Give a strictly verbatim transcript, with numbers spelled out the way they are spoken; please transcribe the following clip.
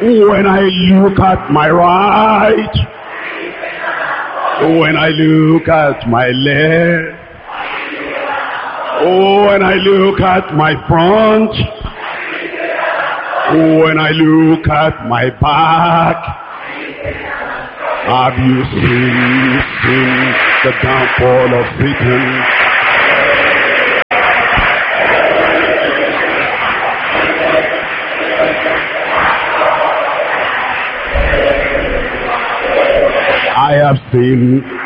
When I look at my right, when I look at my left, when I look at my front, when I look at my back, have you seen, seen the downfall of Satan? I have seen